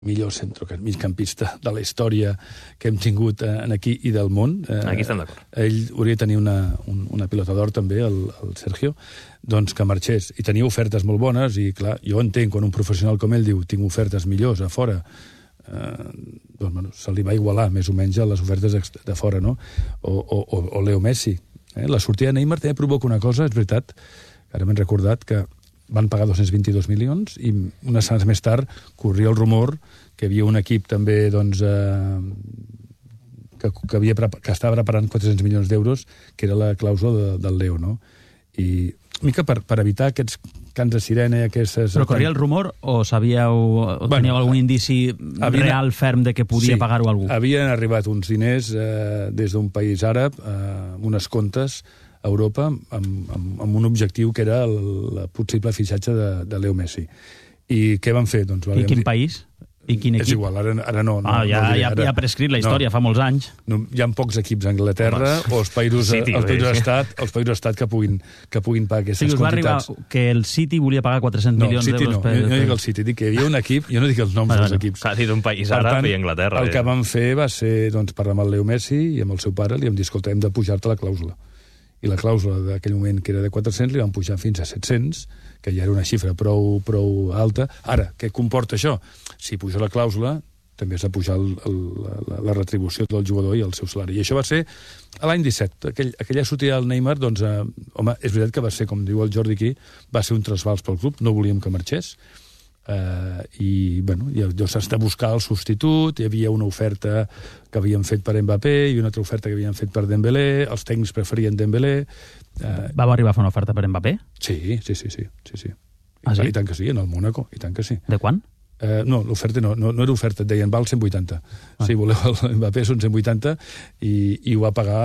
millor migcampista de la història que hem tingut aquí i del món. Aquí estem d'acord. Ell hauria de tenir una pilota d'or també, el Sergio, doncs que marxés. I tenia ofertes molt bones i, clar, jo entenc quan un professional com ell diu tinc ofertes millors a fora, doncs, bueno, se li va igualar més o menys a les ofertes de fora, no? O Leo Messi. La sortida de Neymar també provoca una cosa, és veritat, ara m'he recordat que van pagar 222 milions i unes setmanes més tard corria el rumor que hi havia un equip també doncs, que estava preparant 400 milions d'euros, que era la clàusula del Leo, no? I mica per evitar aquests cants de sirena i aquestes... Però corria el rumor o sabíeu o teníeu algun indici real, ferm, de que podia pagar-ho algú? Havien arribat uns diners des d'un país àrab, unes comptes a Europa, amb un objectiu que era el possible fitxatge de Leo Messi. I què van fer? Doncs, I quin país? I quin equip? És igual, ara no. Ja ha prescrit la història, fa molts anys. Hi ha pocs equips a Anglaterra o els països estat que puguin pagar aquestes quantitats. Us va arribar que el City volia pagar 400 milions d'euros? No, no dic el City, dic que hi havia un equip, jo no dic els noms dels equips. Ha dit un país àrab i Anglaterra. El que van fer va ser parlar amb el Leo Messi i amb el seu pare, li vam dir, escolta, hem de pujar-te la clàusula. I la clàusula d'aquell moment, que era de 400, li van pujar fins a 700, que ja era una xifra prou alta. Ara, què comporta això? Si puja la clàusula, també has de pujar la retribució del jugador i el seu salari. I això va ser l'any 17. Aquella sortida del Neymar, doncs, home, és veritat que va ser, com diu el Jordi aquí, va ser un trasbals pel club, no volíem que marxés, i bueno, llavors s'ha de buscar el substitut. Hi havia una oferta que havien fet per Mbappé i una altra oferta que havien fet per Dembélé, els tècnics preferien Dembélé. Vau arribar a fer una oferta per Mbappé? Sí. Ah, sí? I tant que sí, en el Mónaco, i tant que sí. De quan? No, l'oferta no era oferta, et deien val 180. Si voleu el Mbappé són 180 i ho va pagar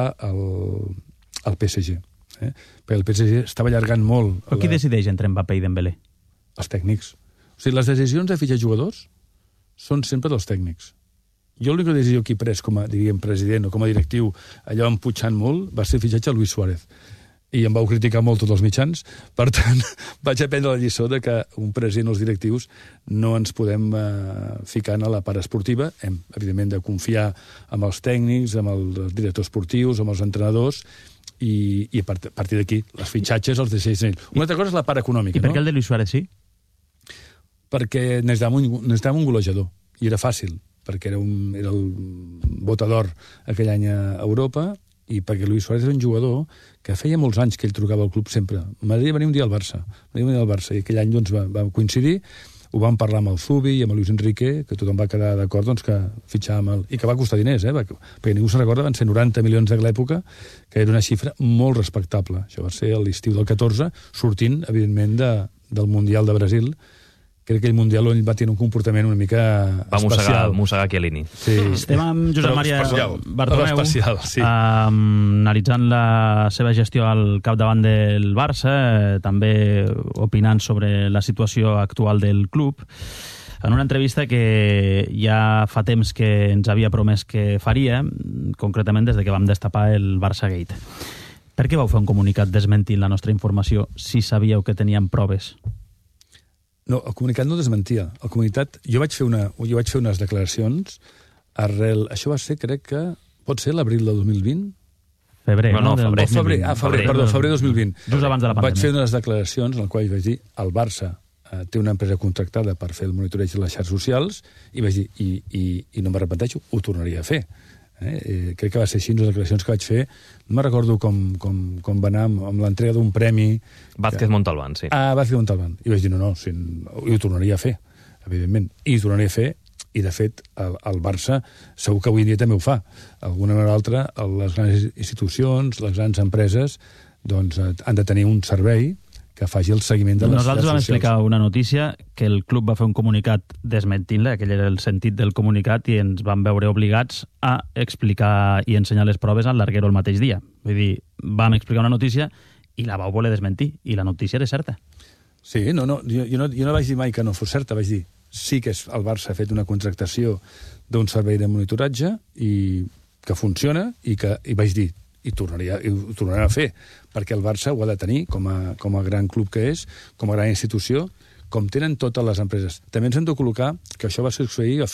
el PSG. Perquè el PSG estava allargant molt. Però qui decideix entre Mbappé i Dembélé? Els tècnics. O sigui, les decisions de fitxar jugadors són sempre dels tècnics. Jo l'única decisió que he pres com a, diríem, president o com a directiu, allò emputxant molt, va ser el fitxatge a Luis Suárez. I em vau criticar molt tots els mitjans. Per tant, vaig aprendre la lliçó de que un president o els directius no ens podem ficar en la part esportiva. Hem, evidentment, de confiar en els tècnics, amb els directors esportius, amb els entrenadors, i a partir d'aquí, els fitxatges els decideixen ells. Una altra cosa és la part econòmica. I per què el de Luis Suárez sí? Perquè necessitàvem un golejador, i era fàcil, perquè era el botador aquell any a Europa, i perquè Luis Suárez era un jugador que feia molts anys que ell trucava al club sempre. M'agradaria venir un dia al Barça, i aquell any doncs, va coincidir, ho vam parlar amb el Zubi i amb el Luis Enrique, que tothom va quedar d'acord doncs, que fitxàvem i que va costar diners, perquè ningú se'n recorda, van ser 90 milions de l'època, que era una xifra molt respectable. Això va ser l'estiu del 14, sortint, evidentment, del Mundial de Brasil. Crec que aquell Mundial on ell va tenir un comportament una mica especial. Va mossegar Chiellini. Sí. Estem amb Josep Maria Bartomeu, analitzant la seva gestió al capdavant del Barça, també opinant sobre la situació actual del club, en una entrevista que ja fa temps que ens havia promès que faria, concretament des de que vam destapar el Barça Gate. Per què vau fer un comunicat desmentint la nostra informació si sabíeu que teníem proves? No, el comunicat no desmentia. El comunicat... Jo vaig fer unes declaracions arrel... Això va ser, crec que... Pot ser l'abril del 2020? Febrer, no? Febrer 2020. Just abans de la pandèmia. Vaig fer unes declaracions en les quals vaig dir el Barça té una empresa contractada per fer el monitoreig de les xarxes socials i vaig dir, i no m'arrepenteixo, ho tornaria a fer. Crec que va ser així les declaracions que vaig fer. No me'n recordo com va anar amb l'entrega d'un premi... Vázquez Montalbán, sí. Vázquez Montalbán. I vaig dir, no, ho tornaria a fer, evidentment. I ho tornaria a fer, i de fet el Barça segur que avui en dia també ho fa. D'alguna manera o altra, les grans institucions, les grans empreses, doncs han de tenir un servei que faci el seguiment de les xarxes socials. Nosaltres vam explicar una notícia que el club va fer un comunicat desmentint-la, aquell era el sentit del comunicat, i ens vam veure obligats a explicar i ensenyar les proves al larguero el mateix dia. Vull dir, vam explicar una notícia i la vau voler desmentir, i la notícia era certa. Sí, jo no vaig dir mai que no fos certa, vaig dir sí que el Barça ha fet una contractació d'un servei de monitoratge i que funciona, i vaig dir i ho tornarà a fer, perquè el Barça ho ha de tenir com a gran club que és, com a gran institució, com tenen totes les empreses. També ens hem de col·locar que això va succeir a